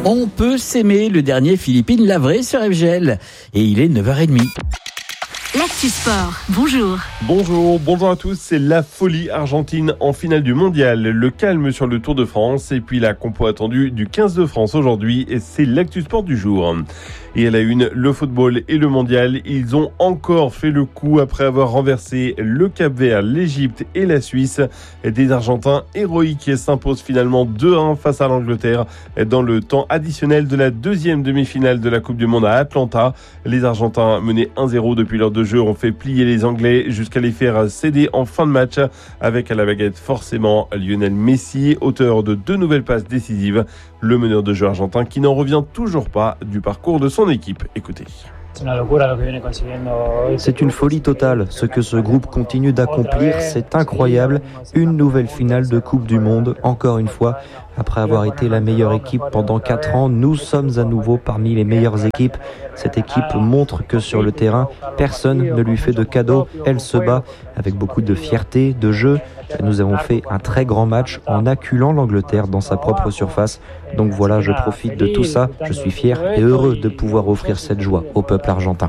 On peut s'aimer, le dernier Philippine Lavray sur FGL. Et il est 9h30. L'Actu Sport, bonjour. Bonjour à tous. C'est la folie argentine en finale du mondial. Le calme sur le Tour de France et puis la compo attendue du 15 de France aujourd'hui. Et c'est l'Actu Sport du jour. Et à la une, le football et le mondial, ils ont encore fait le coup après avoir renversé le Cap-Vert, l'Égypte et la Suisse. Des Argentins héroïques s'imposent finalement 2-1 face à l'Angleterre dans le temps additionnel de la deuxième demi-finale de la Coupe du Monde à Atlanta. Les Argentins menés 1-0 depuis l'heure de jeu ont fait plier les Anglais jusqu'à les faire céder en fin de match avec à la baguette forcément Lionel Messi, auteur de 2 nouvelles passes décisives. Le meneur de jeu argentin qui n'en revient toujours pas du parcours de son équipe. Écoutez. C'est une folie totale. Ce que ce groupe continue d'accomplir, c'est incroyable. Une nouvelle finale de Coupe du Monde, encore une fois. Après avoir été la meilleure équipe pendant 4 ans, nous sommes à nouveau parmi les meilleures équipes. Cette équipe montre que sur le terrain, personne ne lui fait de cadeaux. Elle se bat avec beaucoup de fierté, de jeu. Nous avons fait un très grand match en acculant l'Angleterre dans sa propre surface. Donc voilà, je profite de tout ça. Je suis fier et heureux de pouvoir offrir cette joie au peuple argentin.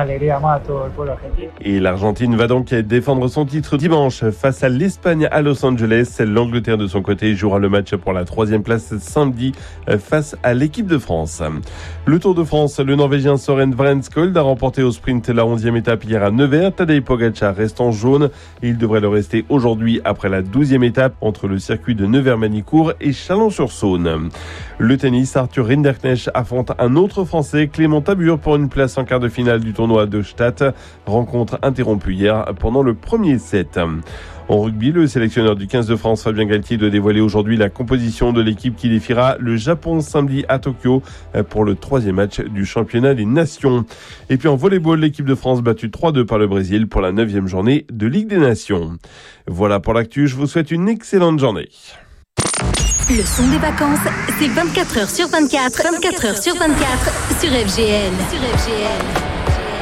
Et l'Argentine va donc défendre son titre dimanche face à l'Espagne à Los Angeles. L'Angleterre de son côté jouera le match pour la 3e place samedi face à l'équipe de France. Le Tour de France, le Norvégien Søren Vredenskold a remporté au sprint la 11e étape hier à Nevers. Tadej Pogačar reste en jaune. Il devrait le rester aujourd'hui après la 12e étape entre le circuit de Nevers-Manicourt et Chalon-sur-Saône. Le tennis, Arthur Rinderknecht affronte un autre Français, Clément Tabur, pour une place en quart de finale du tournoi de Stade. Rencontre interrompue hier pendant le premier set. En rugby, le sélectionneur du 15 de France, Fabien Galtier, doit dévoiler aujourd'hui la composition de l'équipe qui défiera le Japon samedi à Tokyo pour le 3e match du championnat des nations. Et puis en volleyball, l'équipe de France battue 3-2 par le Brésil pour la 9e journée de Ligue des Nations. Voilà pour l'actu, je vous souhaite une excellente journée. Le son des vacances, c'est 24h sur 24, 24h sur 24 sur FGL.